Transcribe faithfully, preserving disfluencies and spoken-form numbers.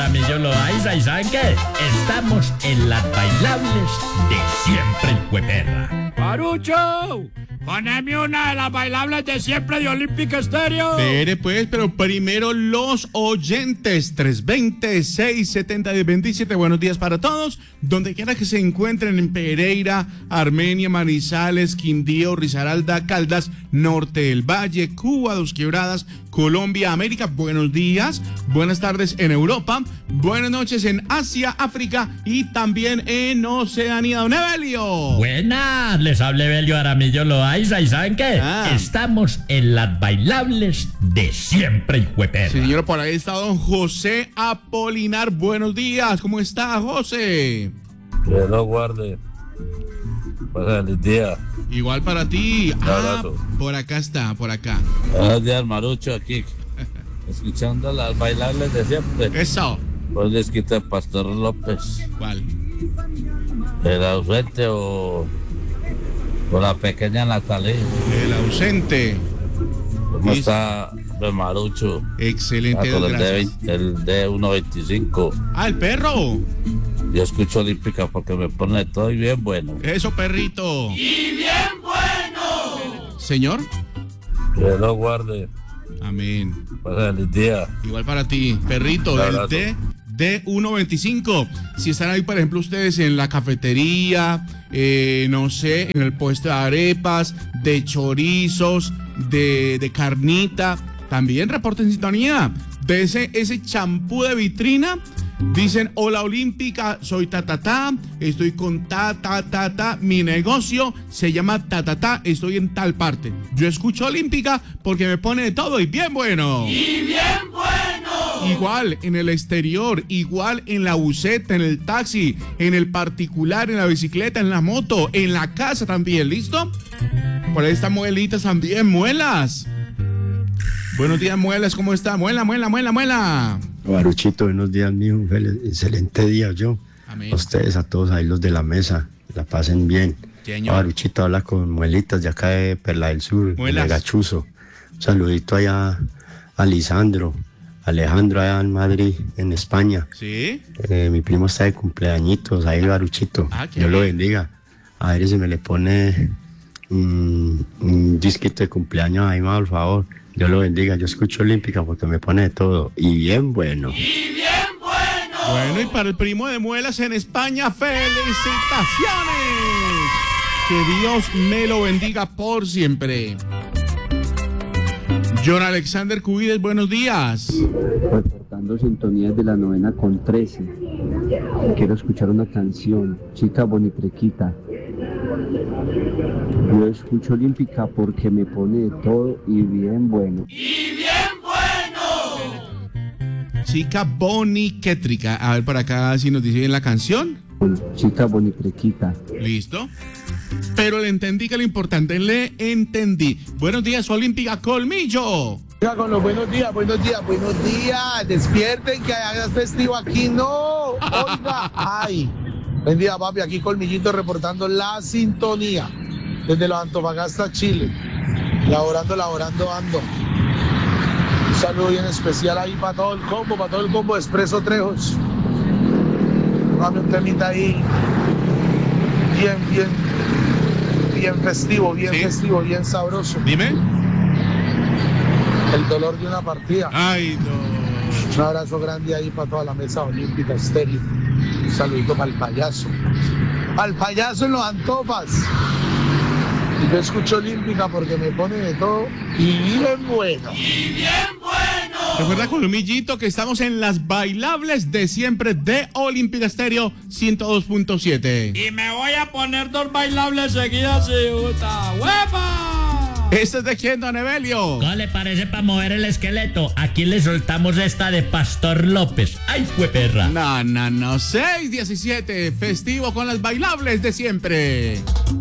Jaramillo Loaiza, ¿y saben qué? Estamos en las bailables de siempre, hijueperra. ¡Marucho! ¡Poneme una de las bailables de siempre de Olímpica Estéreo! Espere pues, pero primero los oyentes. tres veinte, seiscientos setenta, veintisiete. Buenos días para todos. Donde quiera que se encuentren, en Pereira, Armenia, Manizales, Quindío, Risaralda, Caldas, Norte del Valle, Cuba, Dos Quebradas, Colombia, América. Buenos días. Buenas tardes en Europa. Buenas noches en Asia, África y también en Oceanía. Don Evelio. Buenas, les habla Evelio Jaramillo Loaiza, ¿y saben qué? Ah. Estamos en las bailables de siempre, hijueperra. Sí, señor, por ahí está don José Apolinar. Buenos días. ¿Cómo está, José? Que lo guarde. Pasa feliz día. Igual para ti. Un Ah, abrazo. por acá está, por acá. Buenos días, Marucho, aquí. Escuchando las bailables de siempre. Eso. Pues les quita el Pastor López. ¿Cuál? El ausente o, o la pequeña Natalie. El ausente. ¿Cómo Listo. está el Marucho? Excelente, Ah, con el gracias. D, el D uno veinticinco. Ah, el perro. Yo escucho Olímpica porque me pone todo y bien bueno. Eso, perrito. ¡Y bien bueno! Señor. Que lo guarde. Amén. Pasa feliz día. Igual para ti, perrito, Un del abrazo. D, D ciento veinticinco. Si están ahí, por ejemplo, ustedes en la cafetería, eh, no sé, en el puesto de arepas, de chorizos, de, de carnita, también reporten sintonía de ese ese champú de vitrina. Dicen, hola Olímpica, soy Tatatá, estoy con ta, ta, ta, ta, mi negocio se llama Tatatá, estoy en tal parte. Yo escucho Olímpica porque me pone de todo y bien bueno. ¡Y bien bueno! Igual en el exterior, igual en la buseta, en el taxi, en el particular, en la bicicleta, en la moto, en la casa también, ¿listo? Por ahí están muelitas también, muelas. Buenos días, muelas, ¿cómo está? Muela, muela, muela, muela. Maruchito, buenos días, mijo. Un fel- excelente día, yo. Amén. A ustedes, a todos ahí los de la mesa, la pasen bien. Señor. Maruchito habla con Muelitas de acá de Perla del Sur, Muelas. de Gachuzo. Un saludito allá a Lisandro, Alejandro allá en Madrid, en España. ¿Sí? Eh, mi primo está de cumpleañitos, ahí Maruchito. Ah, qué Dios lo bien. bendiga. A ver si me le pone mm, un disquito de cumpleaños ahí, por favor. Dios lo bendiga. Yo escucho Olímpica porque me pone de todo. Y bien bueno. ¡Y bien bueno! Bueno, y para el primo de muelas en España, felicitaciones. Que Dios me lo bendiga por siempre. John Alexander Cubides, buenos días. Reportando sintonías de la novena con trece. Quiero escuchar una canción, Chica Bonitrequita. Yo escucho Olímpica porque me pone de todo y bien bueno. ¡Y bien bueno! Chica Boniquétrica. A ver, por acá si nos dice bien la canción. Chica Bonitrequita. Listo. Pero le entendí que lo importante, le entendí. Buenos días, Olímpica Colmillo. Oiga, con los buenos días, buenos días, buenos días. Despierten que hagas festivo aquí, no. Oiga, ay. Buen día, papi. Aquí Colmillito reportando la sintonía desde los Antofagasta, Chile. Laborando, laborando, ando. Un saludo bien especial ahí para todo el combo, para todo el combo de Expreso Trejos. Dame un temita ahí. Bien, bien, bien festivo, bien Sí. festivo, bien sabroso. Dime. El dolor de una partida. Ay, no. Un abrazo grande ahí para toda la mesa olímpica estéreo. Un saludito para el payaso. Para el payaso en los Antofas. Y yo escucho Olímpica porque me pone de todo y bien bueno. ¡Y bien bueno! Recuerda, Colmillito, que estamos en las bailables de siempre de Olímpica Estéreo ciento dos punto siete. Y me voy a poner dos bailables seguidas y puta. ¡Huepa! ¿Este es de quién, don Evelio? ¿Cómo le parece para mover el esqueleto? Aquí le soltamos esta de Pastor López. ¡Ay, fue perra! No, no, no. seis diecisiete, festivo con las bailables de siempre.